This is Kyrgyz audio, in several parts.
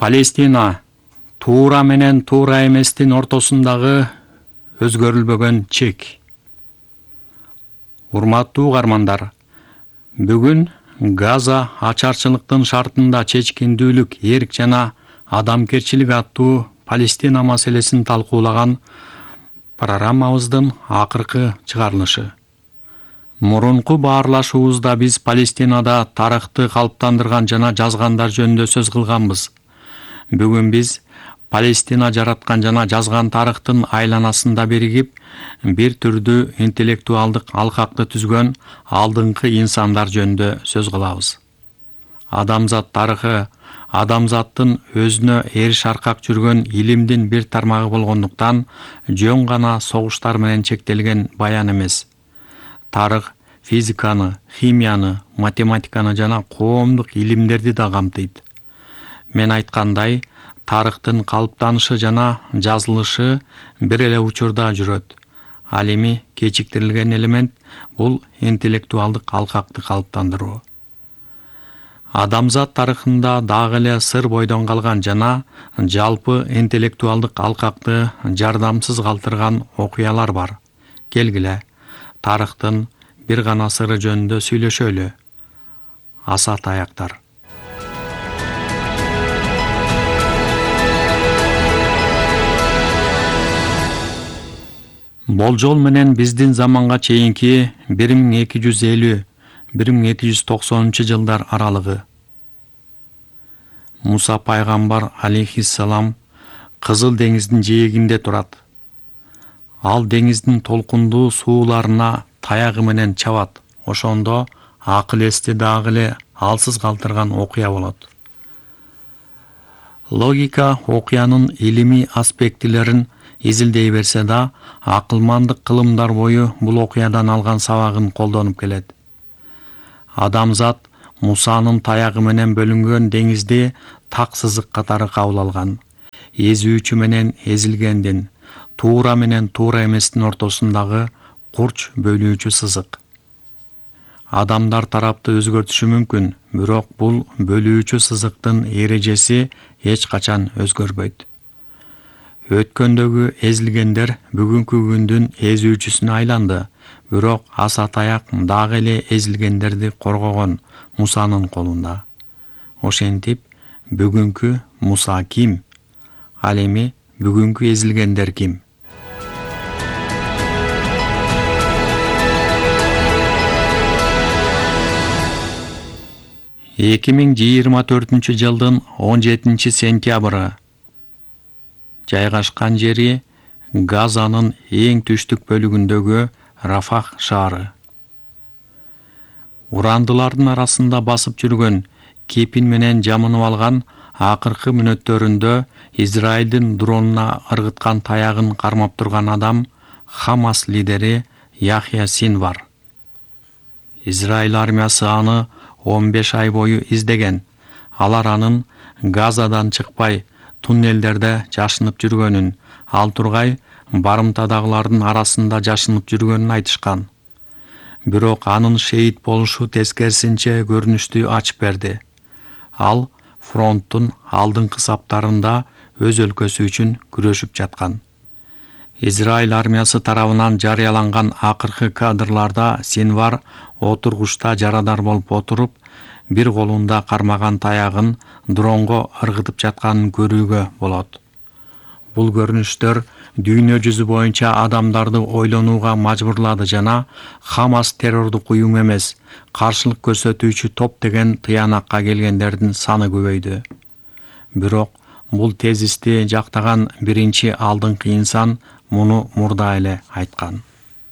Палестина туура менен туура эместин ортосундагы өзгөрүлбөгөн чек. Урматтуу угармандар, бүгүн Газа ачарчылыктын шартында чечкиндүүлүк, эрк жана адамгерчилик аттуу Палестина маселесин талкуулаган программабыздын акыркы чыгарылышы. Мурунку баарлашуубузда биз Палестинада тарыхты калыптандырган жана жазгандар жөнүндө сөз кылганбыз. Бүгүн биз Палестина жараткан жана жазган тарыхтын айланасында биригип, бир түрдүү интеллектуалдык алкакты түзгөн алдыңкы инсандар жөнүндө сөз кылабыз. Адамзат тарыхы адамзаттын өзүнө эриш аркак жүргөн илимдин бир тармагы болгондуктан жөн гана согуштар менен чектелген баян эмес. Тарых физиканы, химияны, математиканы жана коомдук илимдерди да камтыйт. Мен айткандай, тарыхтын калыптанышы жана жазылышы бир эле учурда жүрөт. Ал эми кечиктирилген элемент бул интеллектуалдык алкакты калыптандыруу. Адамзат тарыхында дагы эле сыр бойдон калган жана жалпы интеллектуалдык алкакты жардамсыз калтырган окуялар бар. Келгиле, тарыхтын бир гана сыры жөнүндө сүйлөшөлү. Аса таяктар. Болжол менен биздин заманга чейинки 1250-1290 жылдар аралыгы. Муса пайгамбар алейхиссалам Кызыл деңиздин жээгинде турат. Ал деңиздин толкундуу сууларына таягы менен чабат. Ошондо акыл эсти дагы эле алсыз калтырган окуя болот. Логика окуянын илимий аспектилерин изилдей берсе да, акылмандык кылымдар бою бул окуядан алган сабагын колдонуп келет. Адамзат Мусанын таягы менен бөлүнгөн деңизди так сызык катары кабыл алган. Эзүүчү менен эзилгендин, туура менен туура эместин ортосундагы курч бөлүүчү сызык. Адамдар тарапты өзгөртүшү мүмкүн, бирок бул бөлүүчү сызыктын эрежеси эч качан өзгөрбөйт. Өткөндөгү эзилгендер бүгүнкү күндүн эзүүчүсүнө айланды, бирок аса таяк дагы эле эзилгендерди коргогон Мусанын колунда. Ошентип, бүгүнкү Муса ким? Ал эми бүгүнкү эзилгендер ким? Эки миң жыйырма төртүнчү жылдын 17 сентябры. Жайгашкан жери Газанын эң түштүк бөлүгүндөгү Рафах шаары. Урандылардын арасында басып жүргөн, кепин менен жамынып алган акыркы мүнөттөрүндө Израилдин дронуна ыргыткан таягын кармап турган адам Хамас лидери Яхья Синвар. Израиль армиясы аны 15 ай бою издеген. Алар анын Газадан чыкпай, туннелдерде жашынып жүргөнүн, ал тургай барымтадагылардын арасында жашынып жүргөнүн айтышкан. Бирок анын шейит болушу тескерисинче көрүнүштү ачып берди. Ал фронттун алдыңкы саптарында өз өлкөсү үчүн күрөшүп жаткан. Израиль армиясы тарабынан жарыяланган акыркы кадрларда Синвар отургучта жарадар болуп отуруп, бир колунда кармаган таягын дронго ыргытып жатканын көрүүгө болот. Бул көрүнүштөр дүйнө жүзү боюнча адамдарды ойлонууга мажбурлады жана Хамас террордук уюм эмес, каршылык көрсөтүүчү топ деген тыянакка келгендердин саны көбөйдү. Бирок бул тезисти жактаган биринчи алдыңкы инсан муну мурда эле айткан.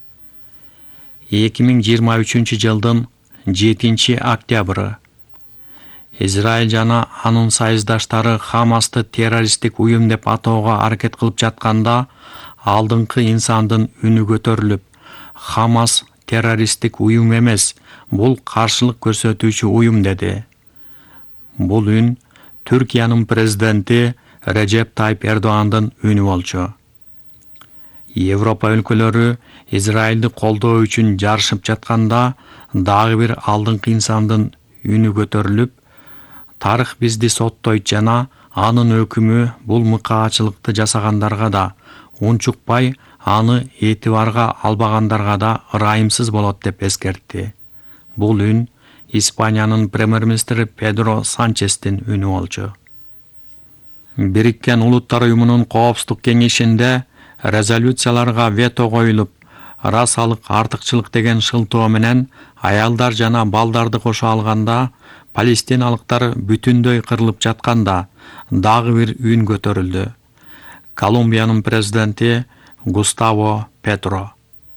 2023 жылдын 7 октябры. Израиль жана анын сайыздаштары Хамасты террористтик уюм деп атоого аракет кылып жатканда, алдыңкы инсандын үнү көтөрүлүп, Хамас террористтик уюм эмес, бул каршылык көрсөтүүчү уюм деди. Бул үн Түркиянын президенти Режеп Тайип Эрдогандын үнү болчу. Европа өлкөлөрү Израилди колдоо үчүн жарышып жатканда, дагы бир алдыңкы инсандын үнү көтөрүлүп, тарых бизди соттойт жана анын өкүмү бул мыкаачылыкты жасагандарга да унчукпай, аны этибарга албагандарга да ырайымсыз болот деп эскертти. Бул үн Испаниянын премьер-министри Педро Санчестин үнү болчу. Бириккен Улуттар уюмунун Коопсуздук кеңешинде резолюцияларга вето коюлуп, расалык артыкчылык деген шылтоо менен аялдар жана балдарды кошо алганда палестиналыктар бүтүндөй кырылып жатканда дагы бир үн көтөрүлдү. Колумбиянын президенти Густаво Петро: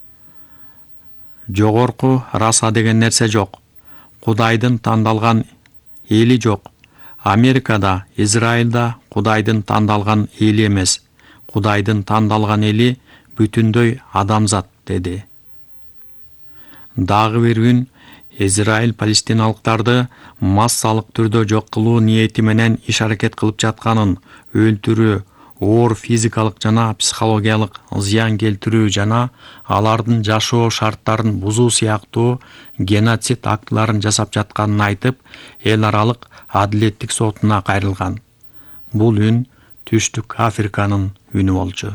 жогорку раса деген нерсе жок. Кудайдын тандалган эли жок. Америкада, Израилда Кудайдын тандалган эли эмес. Кудайдын тандалган эли бүтүндөй адамзат, деди. Дагы бир үн Израиль палестиналыктарды массалык түрдө жок кылуу ниети менен иш-аракет кылып жатканын, өлтүрүү, оор физикалык жана психологиялык зыян келтирүү жана алардын жашоо шарттарын бузуу сыяктуу геноцид актыларын жасап жатканын айтып, эл аралык адилеттик сотуна кайрылган. Бул үн Түштүк Африканын үнү болчу.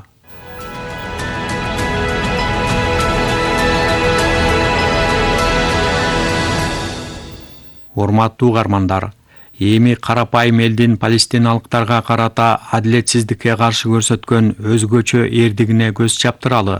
Урматтуу угармандар, эми карапайым элдин палестиналыктарга карата адилетсиздикке каршы көрсөткөн өзгөчө эрдигине көз чаптыралы.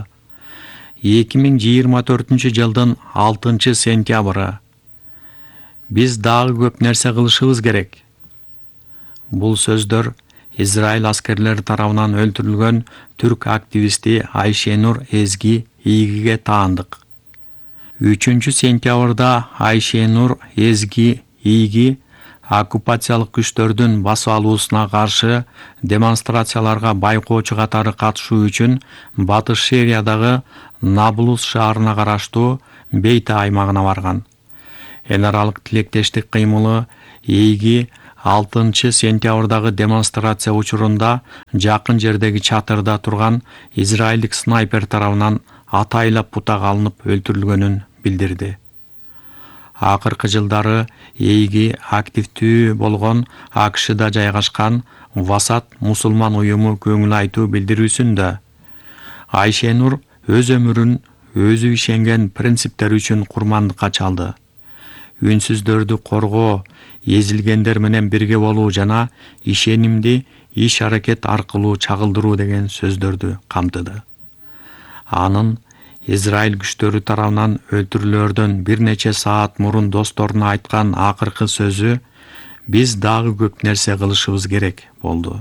2024 жылдын 6 сентябры. Биз дагы көп нерсе кылышыбыз керек. Бул сөздөр Израиль аскерлери тарабынан өлтүрүлгөн түрк активисти Айшенур Эзги Ийгиге таандык. 3 сентябрда Айшенур Эзги Ийги оккупациялык күчтөрдүн басып алуусуна каршы демонстрацияларга байкоочу катары катышуу үчүн Батыш Шериядагы Наблус шаарына караштуу Бейта аймагына барган. Эл аралык тилектештик кыймылы Ийги 6 сентябрдагы демонстрация учурунда жакын жердеги чатырда турган израилдик снайпер тарабынан атайлап бутага алынып өлтүрүлгөнүн билдирди. Акыркы жылдары Ийги активдүү болгон АКШда жайгашкан Васат мусулман уюму көңүл айтуу билдирүүсүндө Айшенур өз өмүрүн өзү ишенген принциптери үчүн курмандыкка чалды. Үнсүздөрдү коргоо, эзилгендер менен бирге болуу жана ишенимди иш-аракет аркылуу чагылдыруу деген сөздөрдү камтыды. Анын Израиль күчтөрү тарабынан өлтүрүлөрдөн бир нече саат мурун досторуна айткан акыркы сөзү «Биз дагы көп нерсе кылышыбыз керек» болду.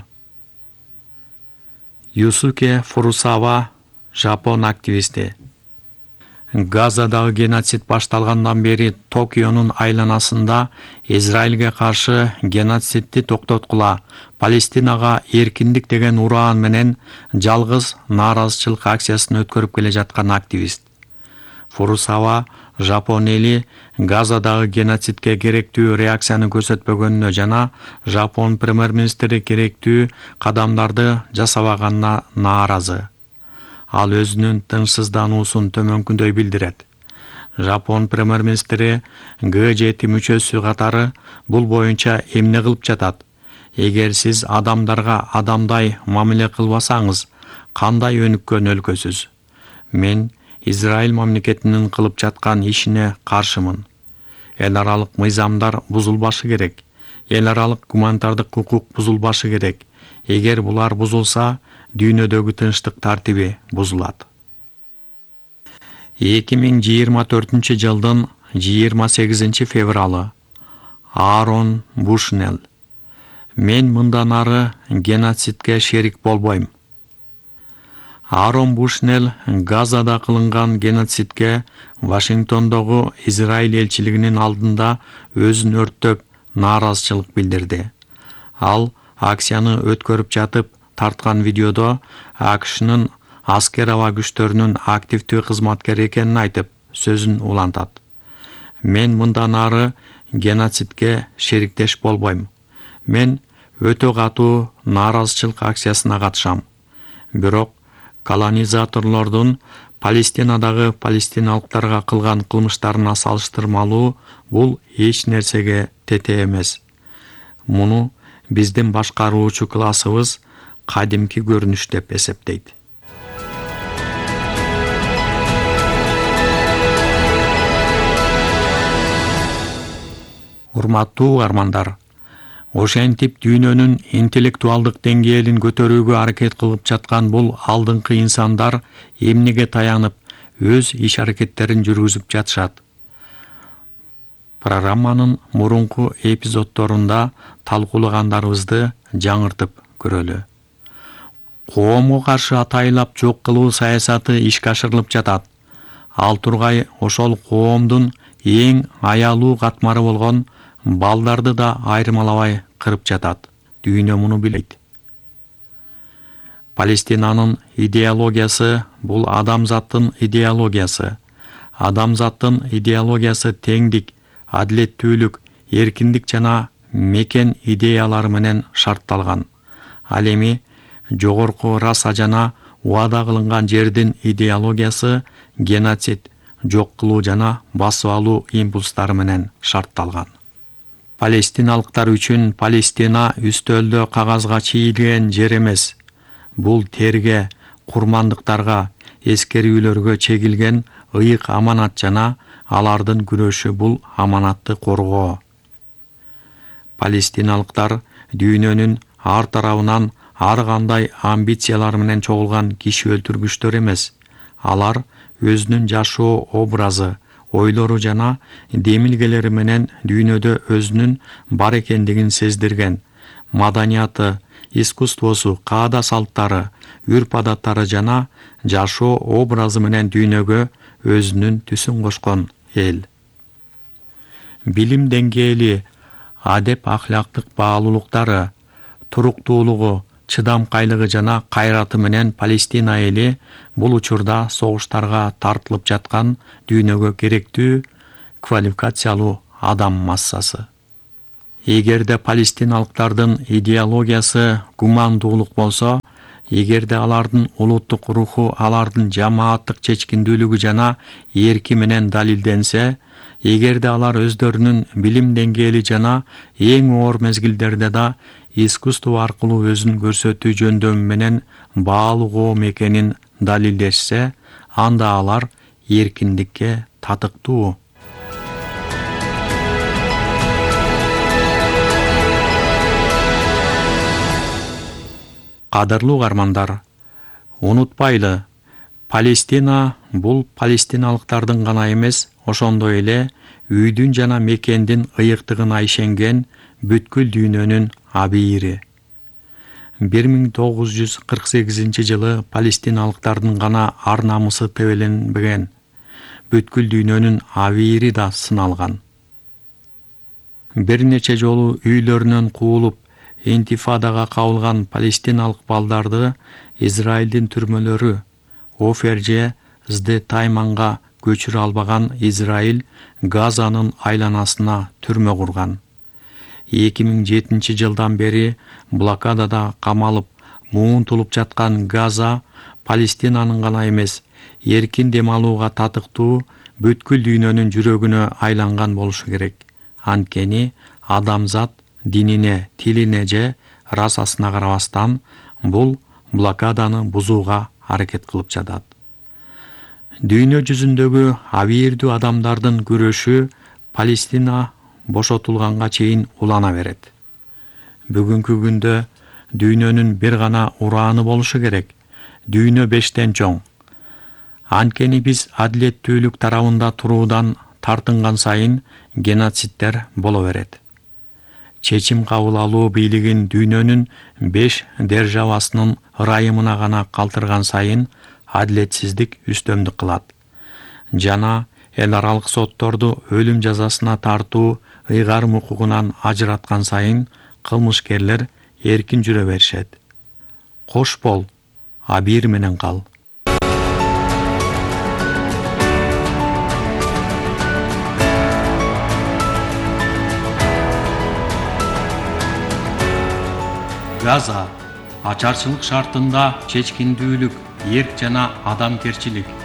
Юсуке Фурусава, жапон активисти. Газадагы геноцид башталгандан бери Токионун айланасында Израилге каршы геноцидти токтоткула, Палестинага эркиндик деген ураан менен жалгыз нааразычылык акциясын өткөрүп келе жаткан активист. Фурусава жапон эли Газадагы геноцидке керектүү реакцияны көрсөтпөгөнүнө жана жапон премьер-министри керектүү кадамдарды жасабаганына нааразы. Ал өзүнүн тынчсыздануусун төмөнкүдөй билдирет. Жапон премьер-министри G7 мүчөсү катары бул боюнча эмне кылып жатат? Эгер сиз адамдарга адамдай мамиле кылбасаңыз, кандай өнүккөн өлкөсүз? Мен Израиль мамлекетинин кылып жаткан ишине каршымын. Эл аралык мыйзамдар бузулбашы керек. Эл аралык гуманитардык укук бузулбашы керек. Эгер булар бузулса, дүйнөдөгү тынчтык тартиби бузулат. 2024 жылдын 28 февралы. Аарон Бушнелл. Мен мындан ары геноцидке шерик болбойм. Аарон Бушнелл Газада кылынган геноцидке Вашингтондогу Израиль элчилигинин алдында өзүн өрттөп нааразычылык билдирди. Ал акцияны өткөрүп жатып тарткан видеодо АКШнын аскер аба күчтөрүнүн активдүү кызматкер экенин айтып, сөзүн улантат. Мен мындан ары геноцидке шериктеш болбойм. Мен өтө катуу нааразычылык акциясына катышам. Бирок колонизаторлордун Палестинадагы палестиналыктарга кылган кылмыштарына салыштырмалуу бул эч нерсеге тете эмес. Муну биздин башкаруучу классыбыз кадимки көрүнүш деп эсептейт. Урматтуу угармандар, ошентип дүйнөнүн интеллектуалдык деңгээлин көтөрүүгө аракет кылып жаткан бул алдыңкы инсандар эмнеге таянып өз иш-аракеттерин жүргүзүп жатышат? Программанын мурунку эпизоддорунда талкуулагандарыбызды жаңыртып көрөлү. Коомго каршы атайлап жок кылуу саясаты ишке ашырылып жатат. Ал тургай ошол коомдун эң аялуу катмары болгон балдарды да айырмалабай кырып жатат. Дүйнө муну билет. Палестинанын идеологиясы бул адамзаттын идеологиясы. Адамзаттын идеологиясы теңдик, адилеттүүлүк, эркиндик жана мекен идеялары менен шартталган. Ал эми жогорку раса жана убада кылынган жердин идеологиясы геноцид, жок кылуу жана басып алуу импульстары менен шартталган. Палестиналыктар үчүн Палестина үстөлдө кагазга чийилген жер эмес. Бул терге, курмандыктарга, эскерүүлөргө чегилген ыйык аманат жана алардын күрөшү бул аманатты коргоо. Палестиналыктар дүйнөнүн ар тарабынан ар кандай амбициялар менен чогулган киши өлтүргүчтөр эмес. Алар өзүнүн жашоо образы, ойлору жана демилгелери менен дүйнөдө өзүнүн бар экендигин сездирген. Маданияты, искусствосу, каада салттары, үрп-адаттары жана жашоо образы менен дүйнөгө өзүнүн түсүн кошкон эл. Билим деңгээли, адеп-ахлактык баалуулуктары, туруктуулугу, чыдамкайлыгы жана кайраты менен Палестина эли бул учурда согуштарга тартылып жаткан дүйнөгө керектүү квалификациялуу адам массасы. Эгерде палестиналыктардын идеологиясы гумандуулук болсо, эгерде алардын улуттук руху, алардын жамааттык чечкиндүүлүгү жана эрки менен далилденсе, эгерде алар өздөрүнүн билим деңгээли жана эң оор мезгилдерде да искусство аркылуу өзүн көрсөтүү жөндөмү менен баалуу коом экенин далилдешсе, анда алар эркиндикке татыктуу. Кадырлуу угармандар, унутпайлы, Палестина бул палестиналыктардын гана эмес, ошондой эле үйдүн жана мекендин ыйыктыгына ишенген бүткүл дүйнөнүн абийири. 1948 жылы палестиналыктардын гана ар намысы тебеленбеген, бүткүл дүйнөнүн абийири да сыналган. Бир нече жолу үйлөрүнөн куулуп, интифадага кабылган палестиналык балдарды Израилдин түрмөлөрү, Офер же Сде-Тайманга көчүрө албаган Израиль Газанын айланасына түрмө курган. 2007 жылдан бери блокадада камалып, муунтулуп жаткан Газа Палестинанын гана эмес, эркин дем алууга татыктуу бүткүл дүйнөнүн жүрөгүнө айланган болушу керек. Анткени адамзат динине, тилине же расасына карабастан бул блокаданы бузууга аракет кылып жатат. Дүйнө жүзүндөгү абийирдүү адамдардын күрөшү Палестина бошотулганга чейин улана берет. Бүгүнкү күндө дүйнөнүн бир гана урааны болушу керек. Дүйнө 5тен чоң. Анткени биз адилеттүүлүк тарабында туруудан тартынган сайын геноциддер боло берет. Чечим кабыл алуу бийлигин дүйнөнүн 5 державасынын ырайымына гана калтырган сайын адилетсиздик үстөмдүк кылат. Жана эл аралык сотторду өлүм жазасына тартуу ыйгарым укугунан ажыраткан сайын кылмышкерлер эркин жүрө беришет. Кош бол, абийир менен кал. Газа ачарчылык шартында чечкиндүүлүк, эрк жана адамгерчилик,